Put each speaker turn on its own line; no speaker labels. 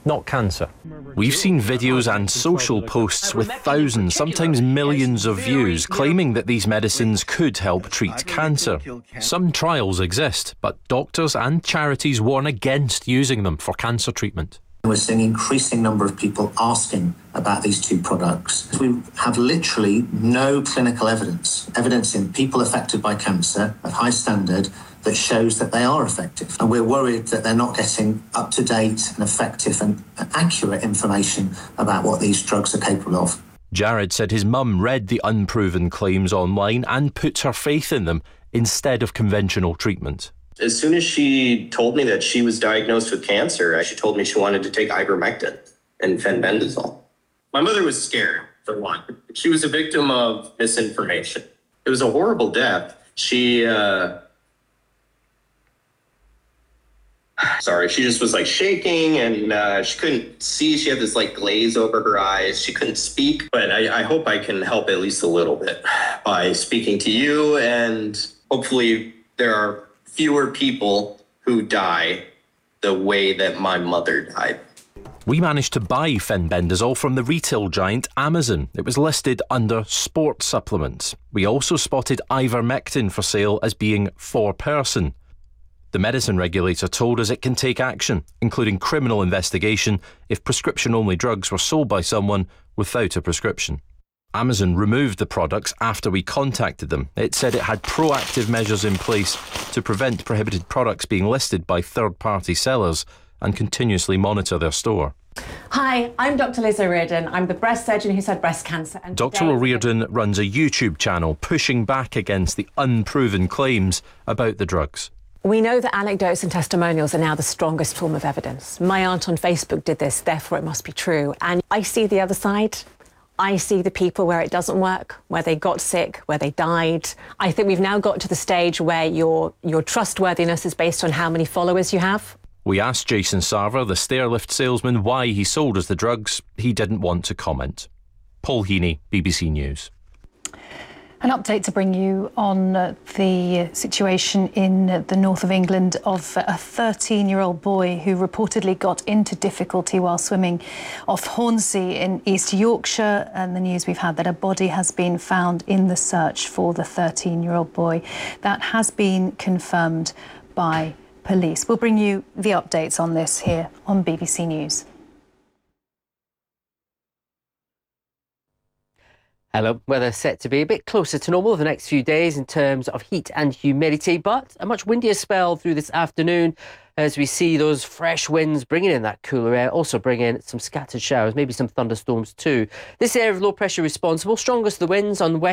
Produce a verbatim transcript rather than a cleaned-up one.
not cancer.
We've seen videos and social posts with thousands, sometimes millions of views claiming that these medicines could help treat cancer. Some trials exist, but doctors and charities warn against using them for cancer treatment.
We're seeing an increasing number of people asking about these two products. We have literally no clinical evidence, evidence in people affected by cancer of high standard that shows that they are effective. And we're worried that they're not getting up-to-date and effective and accurate information about what these drugs are capable of.
Jared said his mum read the unproven claims online and put her faith in them instead of conventional treatment.
As soon as she told me that she was diagnosed with cancer, she told me she wanted to take ivermectin and fenbendazole. My mother was scared, for one. She was a victim of misinformation. It was a horrible death. She, uh... Sorry, she just was like shaking and uh, she couldn't see. She had this like glaze over her eyes. She couldn't speak, but I, I hope I can help at least a little bit by speaking to you, and hopefully there are fewer people who die the way that my mother died.
We managed to buy fenbendazole from the retail giant Amazon. It was listed under sports supplements. We also spotted ivermectin for sale as being for person. The medicine regulator told us it can take action, including criminal investigation, if prescription-only drugs were sold by someone without a prescription. Amazon removed the products after we contacted them. It said it had proactive measures in place to prevent prohibited products being listed by third-party sellers and continuously monitor their store.
Hi, I'm Doctor Liz O'Riordan. I'm the breast surgeon who's had breast cancer. And
Doctor O'Riordan runs a YouTube channel pushing back against the unproven claims about the drugs.
We know that anecdotes and testimonials are now the strongest form of evidence. My aunt on Facebook did this, therefore it must be true. And I see the other side. I see the people where it doesn't work, where they got sick, where they died. I think we've now got to the stage where your, your trustworthiness is based on how many followers you have.
We asked Jason Sarver, the stairlift salesman, why he sold us the drugs. He didn't want to comment. Paul Heaney, B B C News.
An update to bring you on uh, the situation in uh, the north of England of uh, a thirteen-year-old boy who reportedly got into difficulty while swimming off Hornsea in East Yorkshire. And the news we've had that a body has been found in the search for the thirteen-year-old boy. That has been confirmed by police. We'll bring you the updates on this here on B B C News.
Hello. Weather set to be a bit closer to normal the next few days in terms of heat and humidity, but a much windier spell through this afternoon as we see those fresh winds bringing in that cooler air, also bringing in some scattered showers, maybe some thunderstorms too. This area of low pressure responsible, strongest of the winds on the west